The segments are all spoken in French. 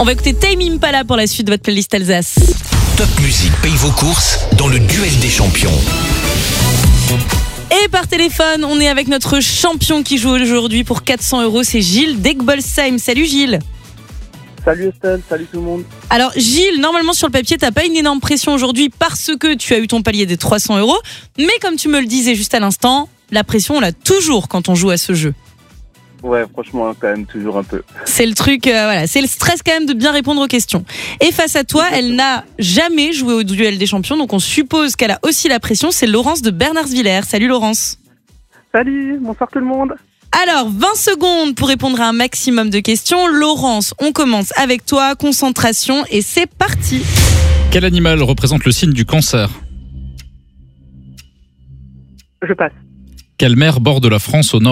On va écouter Tame Impala pour la suite de votre playlist Alsace. Top Music paye vos courses dans le duel des champions. Et par téléphone, on est avec notre champion qui joue aujourd'hui pour 400 €. C'est Gilles d'Egbolsheim. Salut Gilles. Salut Estelle, salut tout le monde. Alors Gilles, normalement sur le papier, t'as pas une énorme pression aujourd'hui parce que tu as eu ton palier des 300 €. Mais comme tu me le disais juste à l'instant, la pression on l'a toujours quand on joue à ce jeu. Ouais, franchement, quand même, toujours un peu. C'est le truc, c'est le stress quand même de bien répondre aux questions. Et face à toi, elle n'a jamais joué au duel des champions, donc on suppose qu'elle a aussi la pression. C'est Laurence de Bernardsvillers. Salut Laurence. Salut, bonsoir tout le monde. Alors, 20 secondes pour répondre à un maximum de questions. Laurence, on commence avec toi. Concentration et c'est parti. Quel animal représente le signe du cancer ? Je passe. Quelle mer borde la France au nord ?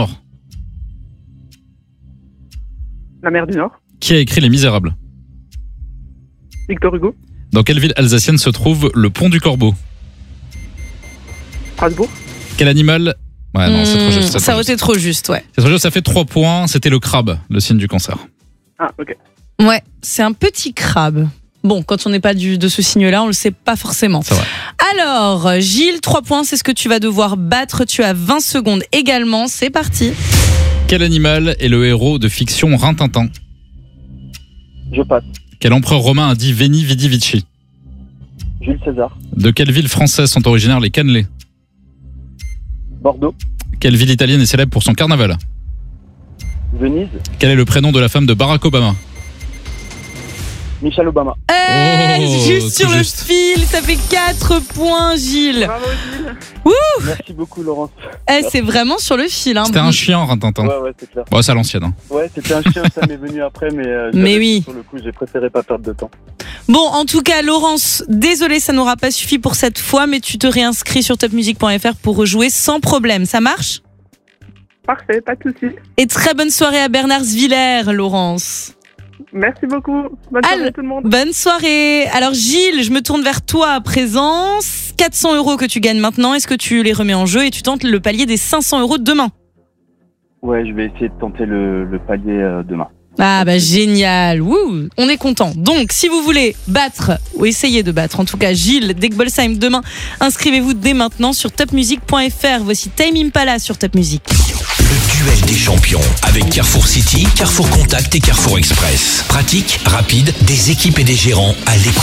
La mer du Nord. Qui a écrit Les Misérables ? Victor Hugo. Dans quelle ville alsacienne se trouve le pont du Corbeau ? Strasbourg. Quel animal... Ouais, non, c'est trop juste. Ça aurait été trop juste, ouais. C'est trop juste, ça fait 3 points. C'était le crabe, le signe du cancer. Ah, ok. Ouais, c'est un petit crabe. Bon, quand on n'est pas de ce signe-là, on le sait pas forcément. C'est vrai. Alors, Gilles, 3 points, c'est ce que tu vas devoir battre. Tu as 20 secondes également. C'est parti. Quel animal est le héros de fiction Rintintin ? Je passe. Quel empereur romain a dit Veni Vidi Vici ? Jules César. De quelle ville française sont originaires les cannelés ? Bordeaux. Quelle ville italienne est célèbre pour son carnaval ? Venise. Quel est le prénom de la femme de Barack Obama ? Michelle Obama. Juste sur le fil, ça fait 4 points, Gilles. Bravo Gilles. Ouh. Merci beaucoup Laurence. C'est vraiment sur le fil. Hein. C'était un chien, Rintintin. Ouais, c'est clair. Bon, c'est à l'ancienne. Hein. Ouais, c'était un chien, ça m'est venu après, mais oui. Sur le coup, j'ai préféré pas perdre de temps. Bon, en tout cas, Laurence, désolé, ça n'aura pas suffi pour cette fois, mais tu te réinscris sur topmusic.fr pour rejouer sans problème. Ça marche ? Parfait, pas de soucis. Et très bonne soirée à Bernardsvillers, Laurence. Merci beaucoup. Bonne soirée tout le monde. Bonne soirée. Alors Gilles, je me tourne vers toi à présent. 400 € que tu gagnes maintenant, est-ce que tu les remets en jeu et tu tentes le palier des 500 € demain ? Ouais, je vais essayer de tenter le palier demain. Ah bah génial, wouh, on est content. Donc si vous voulez battre, ou essayer de battre en tout cas Gilles d'Egbolsheim demain, inscrivez-vous dès maintenant sur topmusic.fr. Voici Tame Impala sur Top Music. Le duel des champions avec Carrefour City, Carrefour Contact et Carrefour Express. Pratique, rapide, des équipes et des gérants à l'écoute.